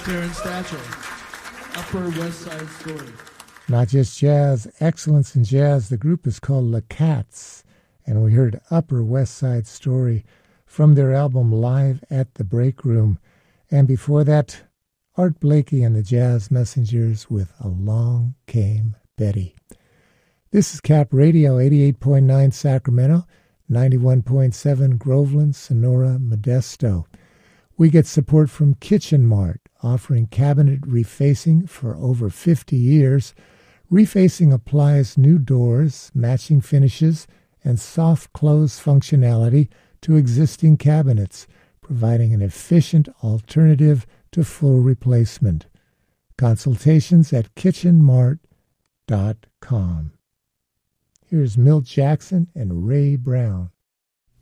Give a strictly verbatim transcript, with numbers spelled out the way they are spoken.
Terrence Thatcher, Upper West Side Story. Not just jazz, excellence in jazz. The group is called Le Cats, and we heard Upper West Side Story from their album Live at the Break Room. And before that, Art Blakey and the Jazz Messengers with Along Came Betty. This is Cap Radio, eighty-eight point nine Sacramento, ninety-one point seven Groveland, Sonora, Modesto. We get support from Kitchen Mart, offering cabinet refacing for over fifty years. Refacing applies new doors, matching finishes, and soft close functionality to existing cabinets, providing an efficient alternative to full replacement. Consultations at kitchen mart dot com. Here's Milt Jackson and Ray Brown.